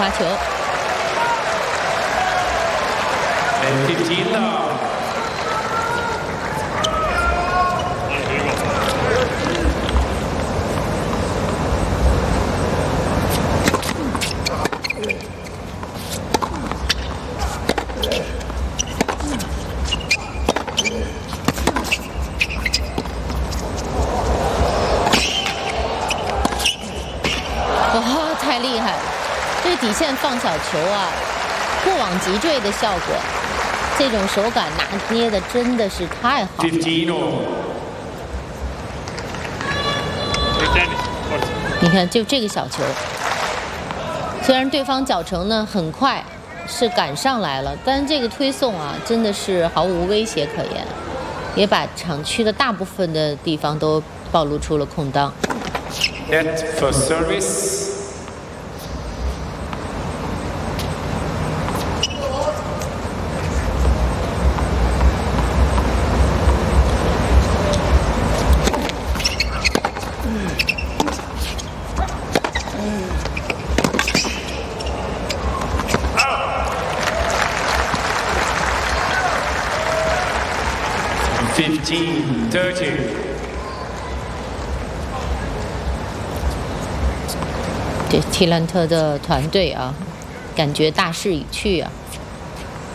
发球。哇，太厉害了！这底线放小球啊，过往急坠的效果，这种手感拿捏的真的是太好了。你看，就这个小球，虽然对方脚程呢很快，是赶上来了，但这个推送啊，真的是毫无威胁可言，也把场区的大部分的地方都暴露出了空当。 Net for service. Oh. 15-30. 这提兰特的团队啊，感觉大势已去啊。